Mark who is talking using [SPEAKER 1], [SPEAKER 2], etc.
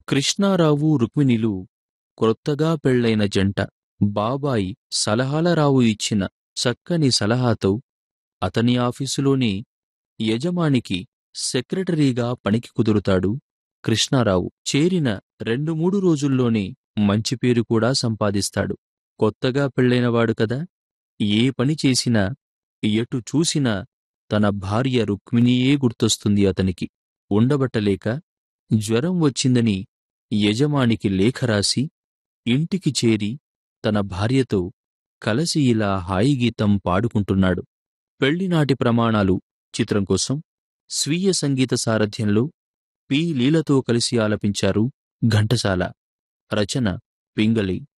[SPEAKER 1] కృష్ణారావు రుక్మిణిలు క్రొత్తగా పెళ్లైన జంట. బాబాయి సలహాలరావు ఇచ్చిన చక్కని సలహాతో అతని ఆఫీసులోని యజమానికి సెక్రటరీగా పనికి కుదురుతాడు కృష్ణారావు. చేరిన 2-3 రోజుల్లోనే మంచి పేరు కూడా సంపాదిస్తాడు. కొత్తగా పెళ్లైనవాడు కదా, ఏ పని చేసినా ఎటు చూసినా తన భార్య రుక్మిణియే గుర్తొస్తుంది అతనికి. ఉండబట్టలేక జ్వరం వచ్చిందని యజమానికి లేఖ రాసి ఇంటికి చేరి తన భార్యతో కలసి ఇలా హాయిగీతం పాడుకుంటున్నాడు. పెళ్లినాటి ప్రమాణాలు చిత్రం కోసం స్వీయ సంగీత సారథ్యంలో పి. లీలతో కలిసి ఆలపించారు ఘంటసాల. రచన పింగళి.